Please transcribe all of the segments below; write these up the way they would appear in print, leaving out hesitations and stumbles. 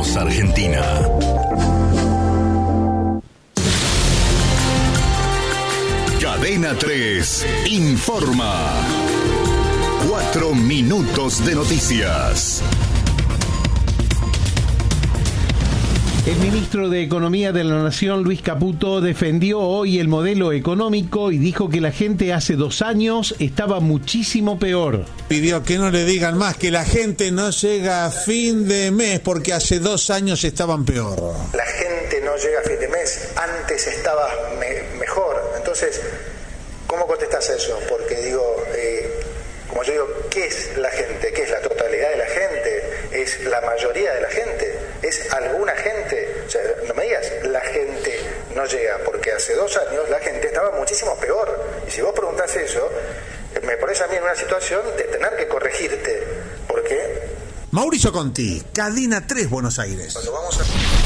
Voz Argentina. Cadena 3 informa. 4 minutos de noticias. El ministro de Economía de la Nación, Luis Caputo, defendió hoy el modelo económico y dijo que la gente hace 2 años estaba muchísimo peor. Pidió que no le digan más que la gente no llega a fin de mes porque hace 2 años estaban peor. La gente no llega a fin de mes, antes estaba mejor. Entonces, ¿cómo contestás eso? Porque digo, como yo digo, ¿qué es la gente? ¿Qué es la totalidad de la gente? ¿Es la mayoría de la gente? ¿Es alguna gente? O sea, no me digas, la gente no llega, porque hace 2 años la gente estaba muchísimo peor. Y si vos preguntás eso, me pones a mí en una situación de tener que corregirte. ¿Por qué? Mauricio Conti, Cadena 3, Buenos Aires. Cuando vamos a...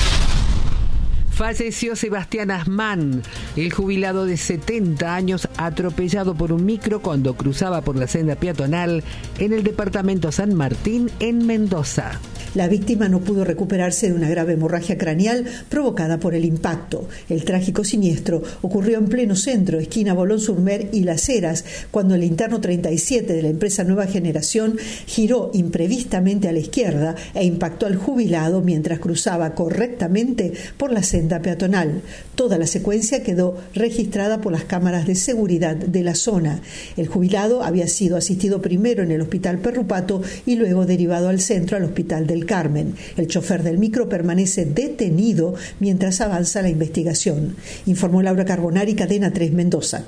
Falleció Sebastián Asmán, el jubilado de 70 años atropellado por un micro cuando cruzaba por la senda peatonal en el departamento San Martín, en Mendoza. La víctima no pudo recuperarse de una grave hemorragia craneal provocada por el impacto. El trágico siniestro ocurrió en pleno centro, esquina Bolón-Surmer y Las Heras, cuando el interno 37 de la empresa Nueva Generación giró imprevistamente a la izquierda e impactó al jubilado mientras cruzaba correctamente por la senda peatonal. Toda la secuencia quedó registrada por las cámaras de seguridad de la zona. El jubilado había sido asistido primero en el Hospital Perrupato y luego derivado al centro, al Hospital del Carmen. El chofer del micro permanece detenido mientras avanza la investigación. Informó Laura Carbonari, Cadena 3, Mendoza.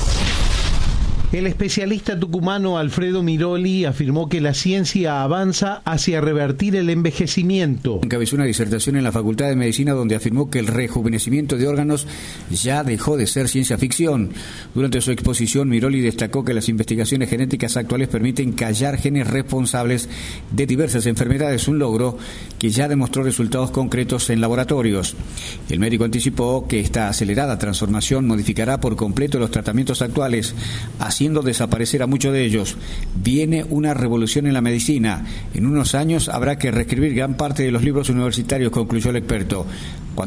El especialista tucumano Alfredo Miroli afirmó que la ciencia avanza hacia revertir el envejecimiento. Encabezó una disertación en la Facultad de Medicina donde afirmó que el rejuvenecimiento de órganos ya dejó de ser ciencia ficción. Durante su exposición, Miroli destacó que las investigaciones genéticas actuales permiten callar genes responsables de diversas enfermedades, un logro que ya demostró resultados concretos en laboratorios. El médico anticipó que esta acelerada transformación modificará por completo los tratamientos actuales, haciendo desaparecer a muchos de ellos. Viene una revolución en la medicina. En unos años habrá que reescribir gran parte de los libros universitarios, concluyó el experto.